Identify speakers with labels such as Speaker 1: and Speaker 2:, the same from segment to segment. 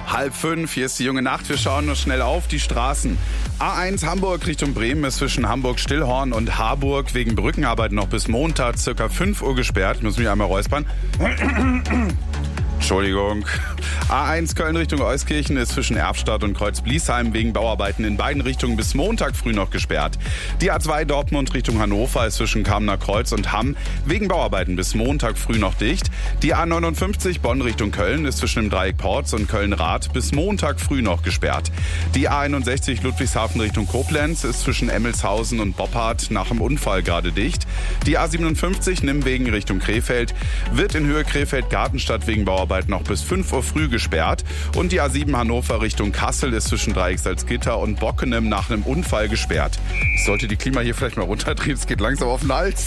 Speaker 1: 4:30, hier ist die junge Nacht. Wir schauen nur schnell auf die Straßen. A1 Hamburg Richtung Bremen ist zwischen Hamburg-Stillhorn und Harburg wegen Brückenarbeit noch bis Montag circa 5 Uhr gesperrt. Ich muss mich einmal räuspern. Entschuldigung. A1 Köln Richtung Euskirchen ist zwischen Erftstadt und Kreuz-Bliesheim wegen Bauarbeiten in beiden Richtungen bis Montag früh noch gesperrt. Die A2 Dortmund Richtung Hannover ist zwischen Kamener Kreuz und Hamm wegen Bauarbeiten bis Montag früh noch dicht. Die A59 Bonn Richtung Köln ist zwischen dem Dreieck Porz und Köln-Rath bis Montag früh noch gesperrt. Die A61 Ludwigshafen Richtung Koblenz ist zwischen Emmelshausen und Boppard nach dem Unfall gerade dicht. Die A57 Nimwegen Richtung Krefeld wird in Höhe Krefeld-Gartenstadt wegen Bauarbeiten noch bis 5 Uhr früh gesperrt. Und die A7 Hannover Richtung Kassel ist zwischen Dreieck Salzgitter und Bockenem nach einem Unfall gesperrt. Ich sollte die Klima hier vielleicht mal runterdrehen, es geht langsam auf den Hals.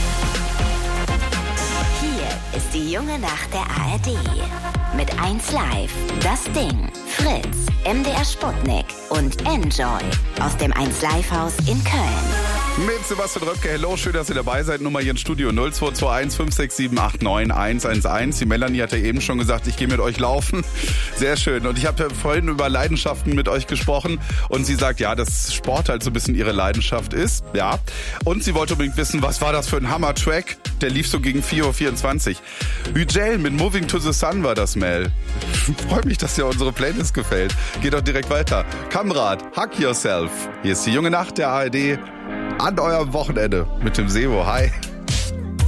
Speaker 2: Hier ist die junge Nacht der ARD. Mit 1Live, Das Ding, Fritz, MDR Sputnik und Enjoy aus dem 1Live-Haus in Köln.
Speaker 1: Mit Sebastian Röpke, hello, schön, dass ihr dabei seid. Nummer hier im Studio 0221 567 89 111. Die Melanie hat ja eben schon gesagt, ich gehe mit euch laufen. Sehr schön. Und ich habe ja vorhin über Leidenschaften mit euch gesprochen. Und sie sagt, ja, dass Sport halt so ein bisschen ihre Leidenschaft ist. Ja. Und sie wollte unbedingt wissen, was war das für ein Hammer-Track? Der lief so gegen 4:24 Uhr. Hügel mit Moving to the Sun war das, Mel. Freut mich, dass dir unsere Playlist gefällt. Geht doch direkt weiter. Kamrat, Hug Yourself. Hier ist die junge Nacht der ARD. An eurem Wochenende mit dem Sebo. Hi.